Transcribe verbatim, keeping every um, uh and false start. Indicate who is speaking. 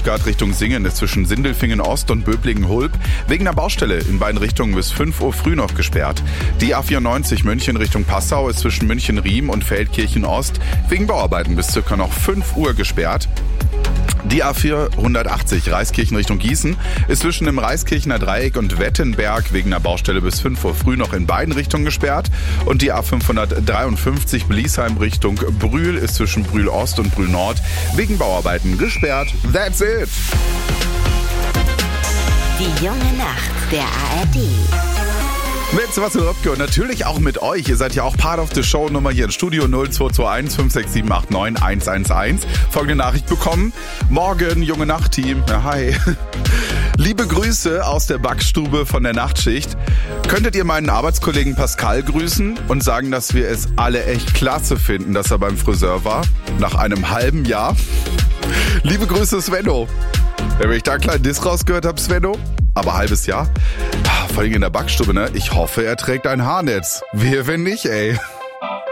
Speaker 1: Stuttgart Richtung Singen ist zwischen Sindelfingen Ost und Böblingen-Hulb wegen einer Baustelle in beiden Richtungen bis fünf Uhr früh noch gesperrt. Die A vierundneunzig München Richtung Passau ist zwischen München-Riem und Feldkirchen Ost wegen Bauarbeiten bis circa noch fünf Uhr gesperrt. Die A vierhundertachtzig Reiskirchen Richtung Gießen ist zwischen dem Reiskirchener Dreieck und Wettenberg wegen einer Baustelle bis fünf Uhr früh noch in beiden Richtungen gesperrt. Und die A fünfhundertdreiundfünfzig Bliesheim Richtung Brühl ist zwischen Brühl Ost und Brühl Nord wegen Bauarbeiten gesperrt. That's it!
Speaker 2: Die junge Nacht der A R D.
Speaker 1: Mit Sebastian Röpke und natürlich auch mit euch. Ihr seid ja auch Part of the Show. Nummer hier im Studio null zwei zwei eins fünf sechs sieben acht neun eins eins eins. Folgende Nachricht bekommen. Morgen, junge Nacht-Team. Ja, hi. Liebe Grüße aus der Backstube von der Nachtschicht. Könntet ihr meinen Arbeitskollegen Pascal grüßen und sagen, dass wir es alle echt klasse finden, dass er beim Friseur war? Nach einem halben Jahr. Liebe Grüße, Svenno. Wenn ich da einen kleinen Diss rausgehört habe, Svenno. Aber halbes Jahr? Vor allem in der Backstube, ne? Ich hoffe, er trägt ein Haarnetz. Wehe, wenn nicht, ey.